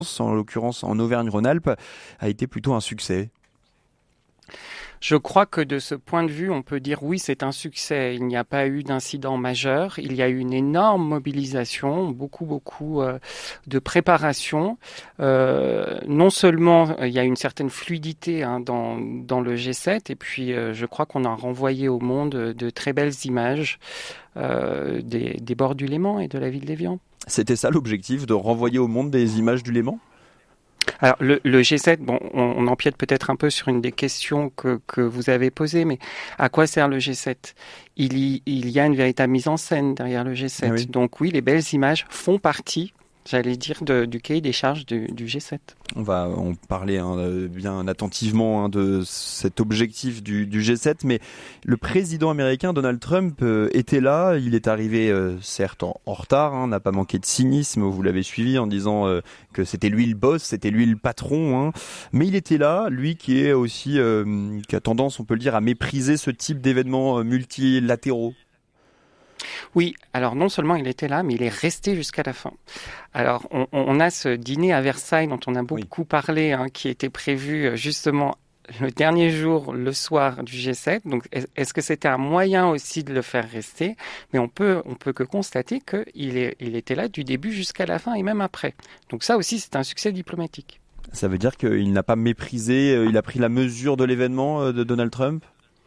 en l'occurrence en Auvergne-Rhône-Alpes, a été plutôt un succès. Je crois que de ce point de vue, on peut dire oui, c'est un succès. Il n'y a pas eu d'incident majeur. Il y a eu une énorme mobilisation, beaucoup de préparation. Non seulement il y a une certaine fluidité dans le G7, et puis je crois qu'on a renvoyé au monde de très belles images des bords du Léman et de la ville d'Évian. C'était ça l'objectif, de renvoyer au monde des images du Léman ? Alors le G7, bon, on empiète peut-être un peu sur une des questions que vous avez posées, mais à quoi sert le G7 ? Il y a une véritable mise en scène derrière le G7. Ah oui. Donc oui, les belles images font partie, j'allais dire, du cahier des charges du G7. On parlait bien attentivement de cet objectif du G7, mais le président américain Donald Trump était là. Il est arrivé certes en retard, n'a pas manqué de cynisme, vous l'avez suivi en disant que c'était lui le boss, c'était lui le patron, mais il était là, lui qui est aussi qui a tendance, on peut le dire, à mépriser ce type d'événements multilatéraux. Oui, alors non seulement il était là, mais il est resté jusqu'à la fin. Alors on a ce dîner à Versailles dont on a beaucoup parlé, qui était prévu justement le dernier jour, le soir du G7. Donc est-ce que c'était un moyen aussi de le faire rester ? Mais on peut que constater qu'il était là du début jusqu'à la fin et même après. Donc ça aussi c'est un succès diplomatique. Ça veut dire qu'il n'a pas méprisé, il a pris la mesure de l'événement de Donald Trump ?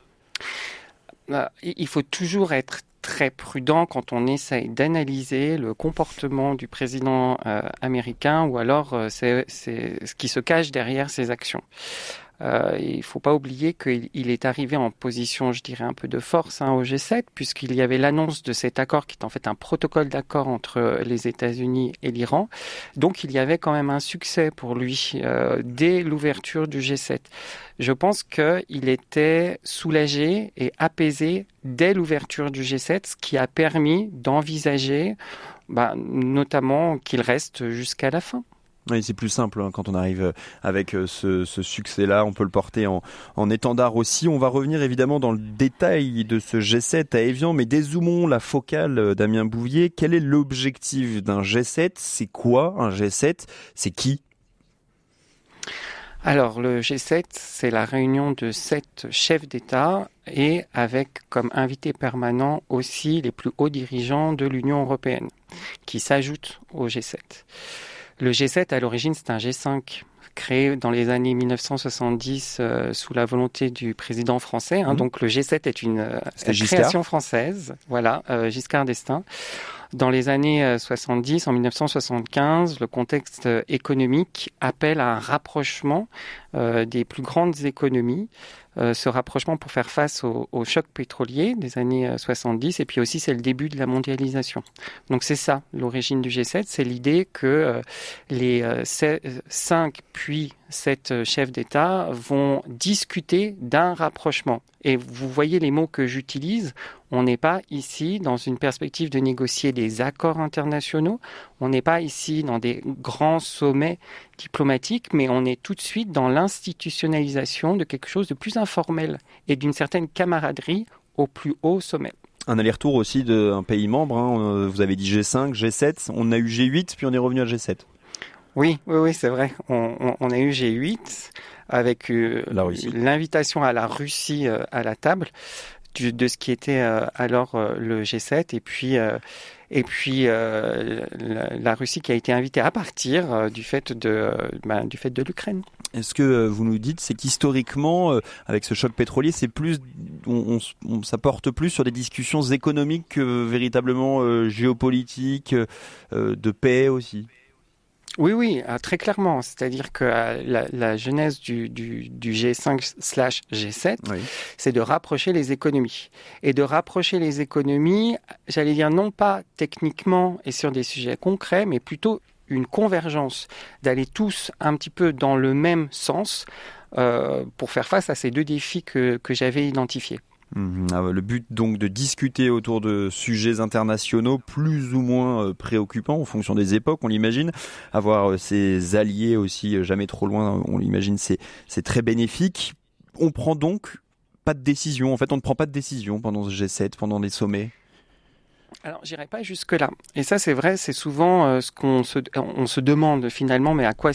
Il faut toujours être très prudent quand on essaye d'analyser le comportement du président américain ou alors c'est ce qui se cache derrière ses actions. Il ne faut pas oublier qu'il est arrivé en position, je dirais, un peu de force au G7, puisqu'il y avait l'annonce de cet accord qui est en fait un protocole d'accord entre les États-Unis et l'Iran. Donc il y avait quand même un succès pour lui dès l'ouverture du G7. Je pense qu'il était soulagé et apaisé dès l'ouverture du G7, ce qui a permis d'envisager notamment qu'il reste jusqu'à la fin. Oui, c'est plus simple quand on arrive avec ce succès-là. On peut le porter en étendard aussi. On va revenir évidemment dans le détail de ce G7 à Évian, mais dézoomons la focale, Damien Bouvier. Quel est l'objectif d'un G7 ? C'est quoi un G7 ? C'est qui ? Alors, le G7, c'est la réunion de 7 chefs d'État et avec comme invité permanent aussi les plus hauts dirigeants de l'Union européenne qui s'ajoutent au G7. Le G7, à l'origine, c'est un G5 créé dans les années 1970 sous la volonté du président français. Donc le G7 est une création française, Giscard d'Estaing. Dans les années 70, en 1975, le contexte économique appelle à un rapprochement des plus grandes économies. Ce rapprochement pour faire face au choc pétrolier des années 70 et puis aussi c'est le début de la mondialisation. Donc c'est ça l'origine du G7, c'est l'idée que les 5 puis 7 chefs d'État vont discuter d'un rapprochement. Et vous voyez les mots que j'utilise, on n'est pas ici dans une perspective de négocier des accords internationaux, on n'est pas ici dans des grands sommets diplomatiques, mais on est tout de suite dans l'institutionnalisation de quelque chose de plus informel et d'une certaine camaraderie au plus haut sommet. Un aller-retour aussi d'un pays membre, vous avez dit G5, G7, on a eu G8 puis on est revenu à G7. Oui, c'est vrai. On a eu G8 avec l'invitation à la Russie à la table de ce qui était alors le G7 et puis la Russie qui a été invitée à partir du fait de l'Ukraine. Est-ce que vous nous dites, c'est qu'historiquement, avec ce choc pétrolier, c'est plus, ça porte plus sur des discussions économiques que véritablement géopolitiques, de paix aussi ? Oui, très clairement. C'est-à-dire que la genèse du G5/G7, c'est de rapprocher les économies. Et de rapprocher les économies, j'allais dire non pas techniquement et sur des sujets concrets, mais plutôt une convergence, d'aller tous un petit peu dans le même sens pour faire face à ces deux défis que j'avais identifiés. Le but donc de discuter autour de sujets internationaux plus ou moins préoccupants en fonction des époques, on l'imagine. Avoir ses alliés aussi jamais trop loin, on l'imagine, c'est très bénéfique. On prend donc pas de décision. En fait, on ne prend pas de décision pendant ce G7, pendant les sommets. Alors, j'irai pas jusque-là. Et ça, c'est vrai, c'est souvent ce qu'on se demande finalement, mais à quoi